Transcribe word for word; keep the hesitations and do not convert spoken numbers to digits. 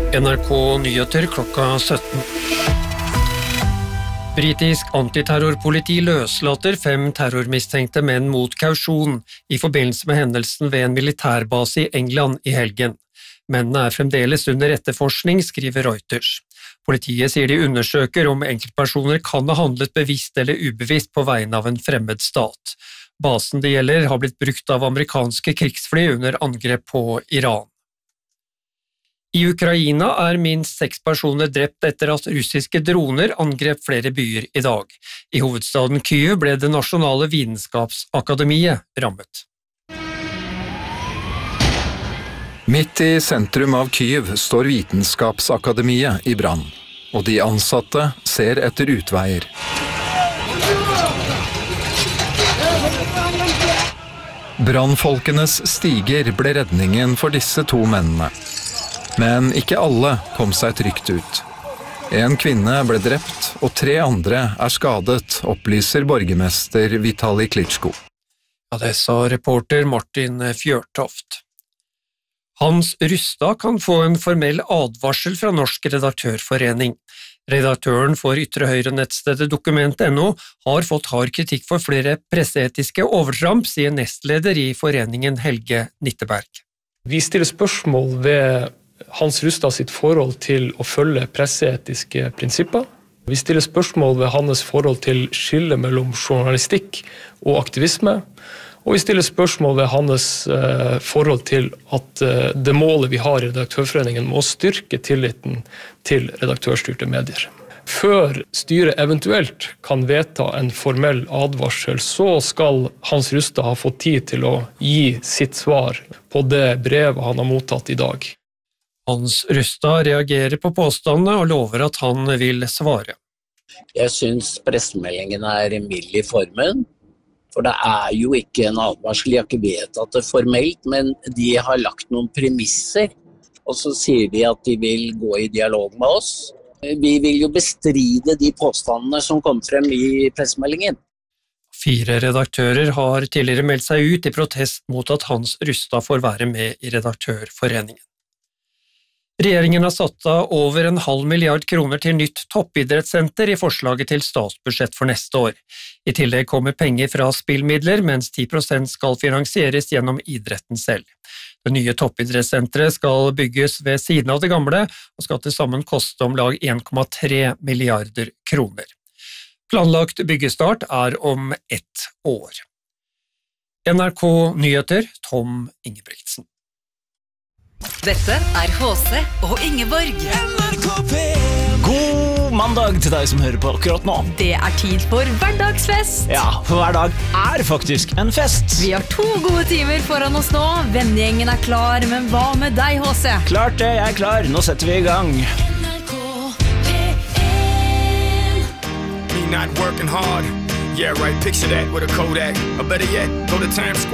N R K Nyheter klokka sytten. Britisk antiterrorpoliti løslater fem terrormistenkte menn mot kausjon i forbindelse med hendelsen ved en militærbase i England i helgen. Mennene er fremdeles under etterforskning, skriver Reuters. Politiet sier de undersøker om enkeltpersoner kan ha handlet bevisst eller ubevisst på vegne av en fremmed stat. Basen det gjelder har blitt brukt av amerikanske krigsfly under angrep på Iran. I Ukraina er minst seks personer drept etter at russiske droner angrep flere byer i dag. I hovedstaden Kyiv ble det nasjonale vitenskapsakademiet rammet. Midt i sentrum av Kyiv står Vitenskapsakademiet i brann, og de ansatte ser etter utveier. Brannfolkenes stiger ble redningen for disse to mennene. Men ikke alle kom seg trygt ut. En kvinne ble drept, og tre andre er skadet, opplyser borgermester Vitali Klitschko. Ja, det sa reporter Martin Fjørtoft. Hans Rustad kan få en formell advarsel fra Norsk Redaktørforening. Redaktøren for ytre høyre nettstedet dokument punktum N O har fått hard kritikk for flere presseetiske overtramp, sier nestleder i foreningen Helge Nitteberg. Vi stiller spørsmål ved Hans Rustad sitt forhold til å følge presseetiske prinsipper. Vi stiller spørsmål ved hans forhold til skille mellom journalistikk og aktivisme. Og vi stiller spørsmål ved hans eh, forhold til at eh, det målet vi har i Redaktørforeningen må styrke tilliten til redaktørstyrte medier. Før styret eventuelt kan vedta en formell advarsel, så skal Hans Rustad ha fått tid til å gi sitt svar på det brevet han har mottatt i dag. Hans Rustad reagerer på påstandene og lover at han vil svare. Jeg synes pressemeldingen er mild i formen, for det er jo ikke en advarsel, jeg har ikke vedtatt det formelt, men de har lagt noen premisser, og så sier de at de vil gå i dialog med oss. Vi vil jo bestride de påstandene som kom frem i pressemeldingen. Fire redaktører har tidligere meldt seg ut i protest mot at Hans Rustad får være med i Redaktørforeningen. Regjeringen har satt av over en halv milliard kroner til nytt toppidrettssenter i forslaget til statsbudsjett for neste år. I tillegg kommer penger fra spillmidler, mens ti prosent skal finansieres gjennom idretten selv. Det nye toppidrettssenteret skal bygges ved siden av det gamle, og skal til sammen koste om lag en komma tre milliarder kroner. Planlagt byggestart er om ett år. N R K Nyheter, Tom Ingebrigtsen. Dette er H C og Ingeborg. God mandag til deg som hører på akkurat nå. Det er tid for hverdagsfest. Ja, for hver dag er faktisk en fest. Vi har to gode timer foran oss nå. Vennegjengen er klar, men hva med deg, H C? Klart det, jeg er klar. Nå setter vi i gang. N R K P en. Me not working hard. Yeah, right, picture that with a Kodak. Or better yet, go to Times Square.